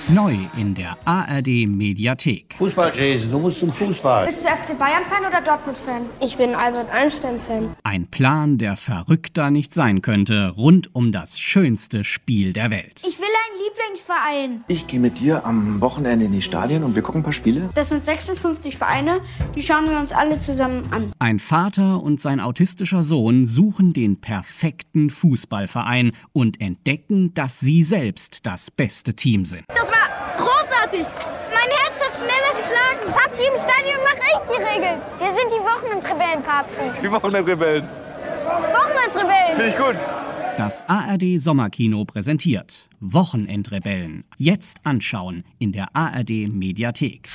Neu in der ARD-Mediathek. Fußball, Jason, du musst zum Fußball. Bist du FC Bayern-Fan oder Dortmund-Fan? Ich bin Albert Einstein-Fan. Ein Plan, der verrückter nicht sein könnte, rund um das schönste Spiel der Welt. Ich will einen Lieblingsverein. Ich gehe mit dir am Wochenende in die Stadien und wir gucken ein paar Spiele. Das sind 56 Vereine, die schauen wir uns alle zusammen an. Ein Vater und sein autistischer Sohn suchen den perfekten Fußballverein und entdecken, dass sie selbst das beste Team sind. Das war großartig. Mein Herz hat schneller geschlagen. Papsi, im Stadion mache ich die Regeln. Wir sind die Wochenendrebellen, Papsi. Die Wochenendrebellen. Wochenendrebellen. Finde ich gut. Das ARD-Sommerkino präsentiert Wochenendrebellen. Jetzt anschauen in der ARD-Mediathek.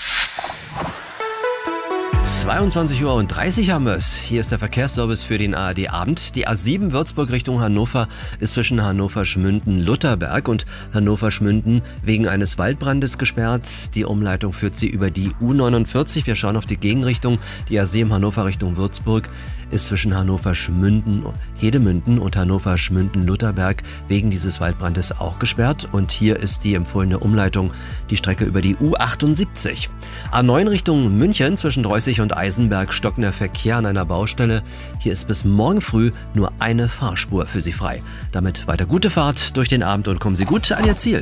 22:30 Uhr haben wir es. Hier ist der Verkehrsservice für den ARD-Abend. Die A7 Würzburg Richtung Hannover ist zwischen Hannover-Schmünden-Lutherberg und Hannover-Schmünden wegen eines Waldbrandes gesperrt. Die Umleitung führt sie über die U49. Wir schauen auf die Gegenrichtung. Die A7 Hannover Richtung Würzburg ist zwischen Hannover-Schmünden-Hedemünden und Hannover-Schmünden-Lutherberg wegen dieses Waldbrandes auch gesperrt. Und hier ist die empfohlene Umleitung, die Strecke über die U78. A9 Richtung München zwischen Reußig und Eisenberg stockt der Verkehr an einer Baustelle. Hier ist bis morgen früh nur eine Fahrspur für Sie frei. Damit weiter gute Fahrt durch den Abend und kommen Sie gut an Ihr Ziel.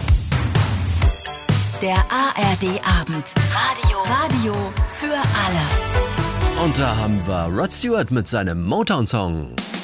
Der ARD-Abend. Radio für alle. Und da haben wir Rod Stewart mit seinem Motown-Song.